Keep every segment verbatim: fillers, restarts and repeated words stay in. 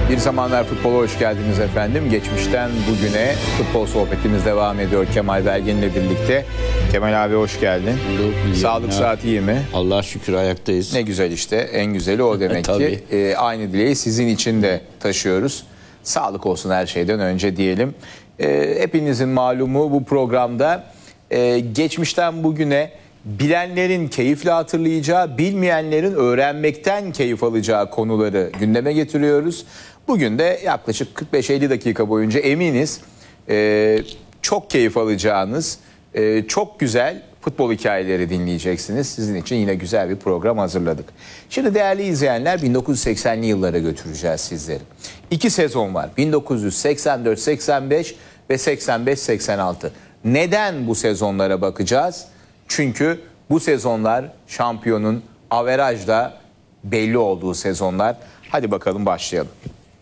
Bir Zamanlar Futbol'a hoş geldiniz efendim. Geçmişten bugüne futbol sohbetimiz devam ediyor Kemal Belgin'le birlikte. Kemal abi hoş geldin. Bulduk, Sağlık saat iyi mi? Allah'a şükür ayaktayız. Ne güzel işte. En güzeli o demek ki. E, aynı dileği sizin için de taşıyoruz. Sağlık olsun her şeyden önce diyelim. E, hepinizin malumu bu programda e, geçmişten bugüne bilenlerin keyifle hatırlayacağı, bilmeyenlerin öğrenmekten keyif alacağı konuları gündeme getiriyoruz. Bugün de yaklaşık kırk beş elli dakika boyunca eminiz e, çok keyif alacağınız, e, çok güzel futbol hikayeleri dinleyeceksiniz. Sizin için yine güzel bir program hazırladık. Şimdi değerli izleyenler, bin dokuz yüz seksenli yıllara götüreceğiz sizleri. İki sezon var. bin dokuz yüz seksen dört seksen beş ve seksen beş seksen altı. Neden bu sezonlara bakacağız? Çünkü bu sezonlar şampiyonun averajla belli olduğu sezonlar. Hadi bakalım başlayalım.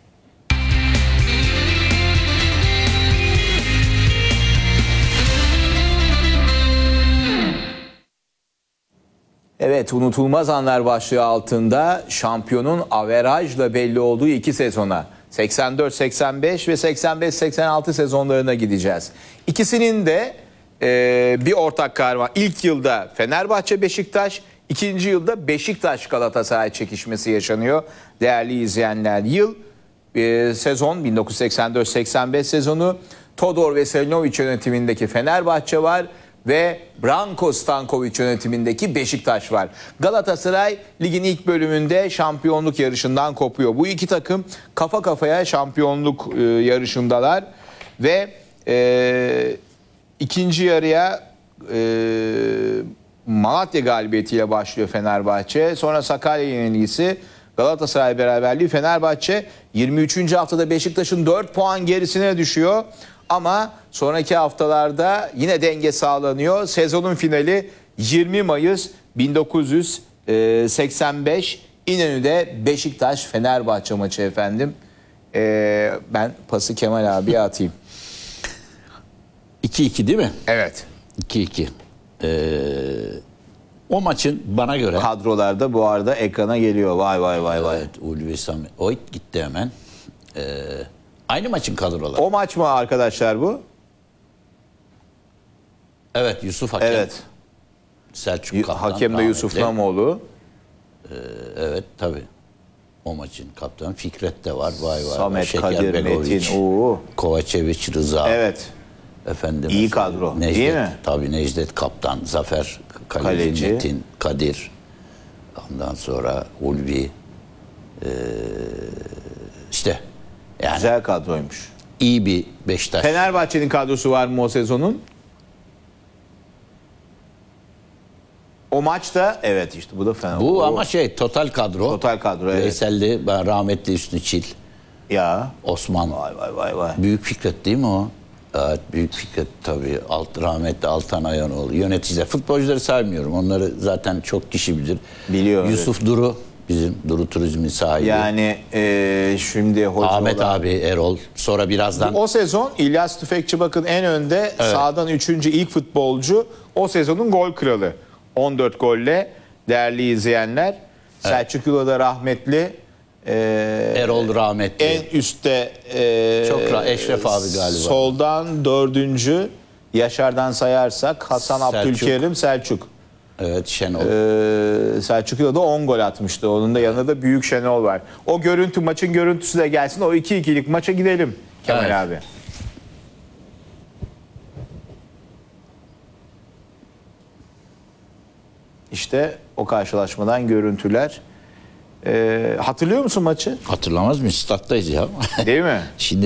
Evet, unutulmaz anlar başlığı altında şampiyonun averajla belli olduğu iki sezona, seksen dört seksen beş ve seksen beş seksen altı sezonlarına gideceğiz. İkisinin de e, bir ortak kahraman. İlk yılda Fenerbahçe Beşiktaş, ikinci yılda Beşiktaş Galatasaray çekişmesi yaşanıyor. Değerli izleyenler, yıl e, sezon bin dokuz yüz seksen dört seksen beş sezonu. Todor Veselinovic yönetimindeki Fenerbahçe var ve Branko Stankovic yönetimindeki Beşiktaş var. Galatasaray ligin ilk bölümünde şampiyonluk yarışından kopuyor. Bu iki takım kafa kafaya şampiyonluk e, yarışındalar ve e, ikinci yarıya e, Malatya galibiyetiyle başlıyor Fenerbahçe. Sonra Sakarya yenilgisi, Galatasaray beraberliği. Fenerbahçe yirmi üçüncü haftada Beşiktaş'ın dört puan gerisine düşüyor. Ama sonraki haftalarda yine denge sağlanıyor. Sezonun finali yirmi Mayıs bin dokuz yüz seksen beş İnönü'de Beşiktaş-Fenerbahçe maçı efendim. Ee, ben pası Kemal abiye atayım. iki iki değil mi? Evet. iki iki. Ee, o maçın bana göre... Kadrolarda bu arada ekrana geliyor. Vay vay vay vay. Evet, Ulvi Sami. O gitti hemen. Ee, aynı maçın kadroları. O maç mı arkadaşlar bu? Evet, Yusuf Hakem. Evet. Selçuk Kaptan. Hakem de Yusuf rahmetli. Namoğlu. Ee, evet, tabii. O maçın kaptanı Fikret de var. Vay vay. Samet, Şeker Kadir, Begoviç, Metin. Oo. Kovačević, Rıza. Evet. Efendim. İyi kadro, Necdet, değil mi? Tabii Necdet Kaptan, Zafer Kaleci, Kaleci. Metin, Kadir. Ondan sonra Ulvi. Ee, işte yani Güzel kadroymuş. iyi bir Beşiktaş. Fenerbahçe'nin kadrosu var mı o sezonun? O maçta evet işte bu da Fener. Bu O- ama şey total kadro. Total kadro, evet. Veysel'li, ben rahmetli Hüsnü Çil, Ya. Osman. Vay vay vay vay. Büyük Fikret değil mi o? Evet, Büyük Fikret tabii. Alt, rahmetli Altan Ayanoğlu. Yöneticiler. Futbolcuları saymıyorum. Onları zaten çok kişi bilir. Biliyor, Yusuf Duru, bizim Duru Turizm'in sahibi. Yani e, şimdi hoca Ahmet olan- abi, Erol. Sonra birazdan O sezon İlyas Tüfekçi bakın en önde, sağdan üçüncü ilk futbolcu. O sezonun gol kralı. on dört golle değerli izleyenler. Selçuk Yula'da rahmetli. E, Erol rahmetli. en üstte e, Çok ra- Eşref abi galiba. Soldan dördüncü, Yaşar'dan sayarsak Hasan Selçuk. Abdülkerim Selçuk. Evet, Şenol. Ee, Selçuk Yula da on gol atmıştı. Onun da yanında da Büyük Şenol var. O görüntü, maçın görüntüsü de gelsin. O iki ikilik maça gidelim Kemal Evet. abi. İşte o karşılaşmadan görüntüler. Ee, hatırlıyor musun maçı? Hatırlamaz mıyız? Stat'tayız ya. Değil mi? Şimdi